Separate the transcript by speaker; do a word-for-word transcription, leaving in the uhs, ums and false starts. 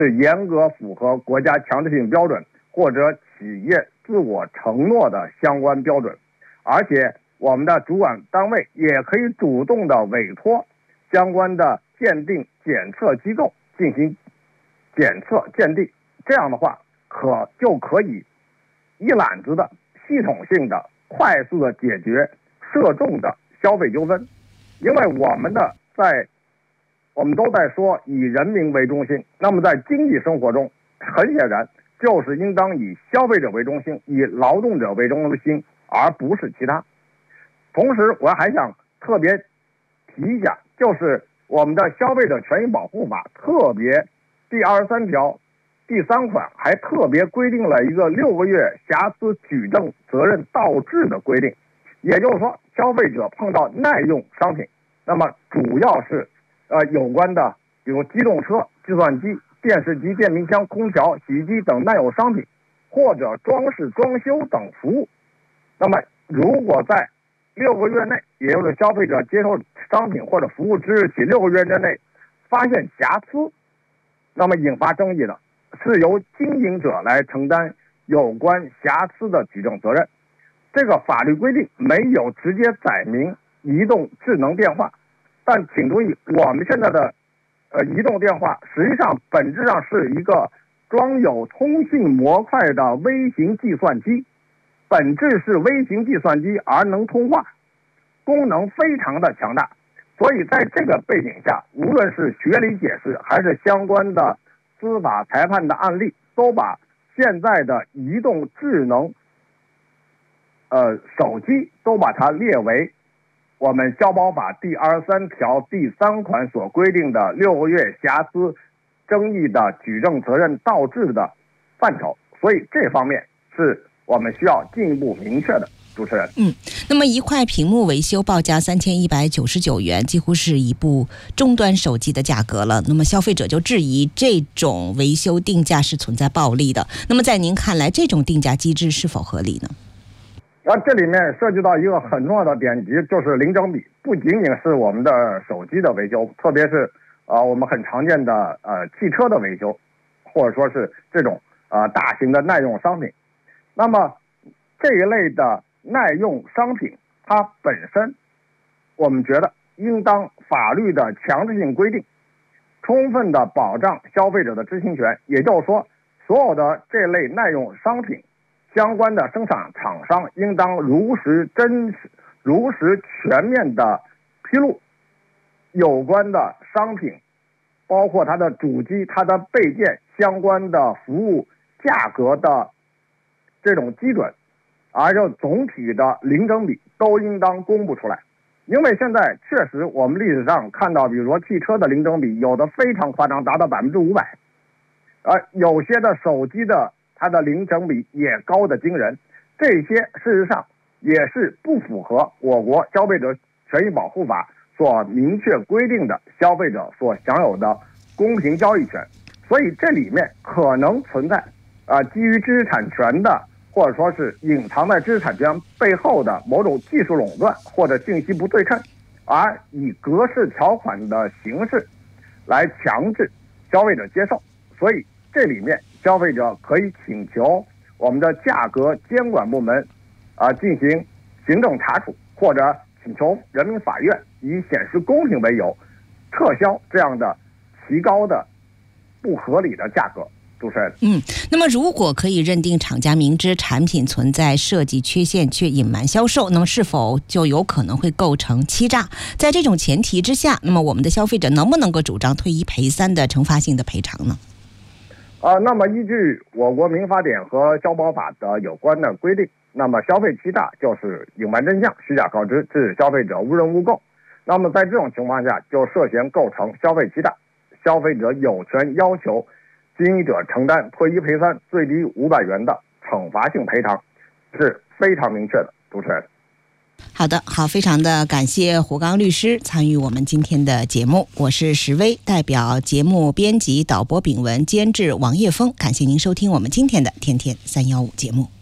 Speaker 1: 是严格符合国家强制性标准或者企业自我承诺的相关标准，而且我们的主管单位也可以主动的委托相关的鉴定检测机构进行检测鉴定，这样的话可就可以一揽子的系统性的快速的解决涉众的消费纠纷。因为我们的在我们都在说以人民为中心，那么在经济生活中很显然就是应当以消费者为中心，以劳动者为中心，而不是其他。同时我还想特别提一下，就是我们的消费者权益保护法特别第二十三条第三款还特别规定了一个六个月瑕疵举证责任倒置的规定。也就是说，消费者碰到耐用商品，那么主要是呃有关的比如机动车、计算机、电视机、电冰箱、空调、洗衣机等耐用商品，或者装饰装修等服务，那么如果在六个月内，也就是消费者接受商品或者服务之日起六个月之内发现瑕疵，那么引发争议的是由经营者来承担有关瑕疵的举证责任。这个法律规定没有直接载明移动智能电话，但请注意，我们现在的呃移动电话实际上本质上是一个装有通信模块的微型计算机，本质是微型计算机而能通话，功能非常的强大。所以在这个背景下，无论是学理解释还是相关的司法裁判的案例，都把现在的移动智能呃手机都把它列为我们消保法第二十三条第三款所规定的六个月瑕疵争议的举证责任倒置的范畴，所以这方面是我们需要进一步明确的。主持人，
Speaker 2: 嗯，那么一块屏幕维修报价三千一百九十九元，几乎是一部终端手机的价格了。那么消费者就质疑这种维修定价是存在暴利的。那么在您看来，这种定价机制是否合理呢？
Speaker 1: 而这里面涉及到一个很重要的点级，就是零整比。不仅仅是我们的手机的维修，特别是呃我们很常见的呃汽车的维修，或者说是这种呃大型的耐用商品。那么这一类的耐用商品，它本身我们觉得应当法律的强制性规定，充分的保障消费者的知情权。也就是说，所有的这类耐用商品相关的生产厂商应当如实真实、如实全面的披露有关的商品，包括它的主机、它的备件、相关的服务价格的这种基准，而且总体的零整比都应当公布出来。因为现在确实我们历史上看到，比如说汽车的零整比有的非常夸张，达到百分之五百，而有些的手机的它的零整比也高的惊人。这些事实上也是不符合我国消费者权益保护法所明确规定的消费者所享有的公平交易权。所以这里面可能存在啊、呃、基于知识产权的，或者说是隐藏在知识产权背后的某种技术垄断或者信息不对称，而以格式条款的形式来强制消费者接受。所以这里面消费者可以请求我们的价格监管部门啊、呃、进行行政查处，或者请求人民法院以显示公平为由撤销这样的奇高的不合理的价格。主持人，
Speaker 2: 嗯，那么如果可以认定厂家明知产品存在设计缺陷却隐瞒销售，那么是否就有可能会构成欺诈？在这种前提之下，那么我们的消费者能不能够主张退一赔三的惩罚性的赔偿呢？
Speaker 1: 啊、呃，那么依据我国民法典和消保法的有关的规定，那么消费欺诈就是隐瞒真相、虚假告知，致消费者无人无购。那么在这种情况下，就涉嫌构成消费欺诈，消费者有权要求经营者承担退一赔三最低五百元的惩罚性赔偿，是非常明确的。主持人，
Speaker 2: 好的，好，非常的感谢胡刚律师参与我们今天的节目。我是石薇，代表节目编辑、导播秉文、监制王叶峰，感谢您收听我们今天的天天三一五节目。